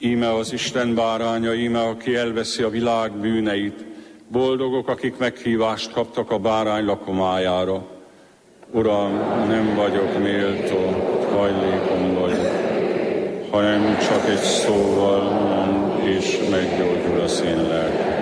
Íme az Isten báránya, íme, aki elveszi a világ bűneit. Boldogok, akik meghívást kaptak a bárány lakomájára. Uram, nem vagyok méltó, hajlékony vagyok, hanem csak egy szóval mondd, és meggyógyul az én lelkem.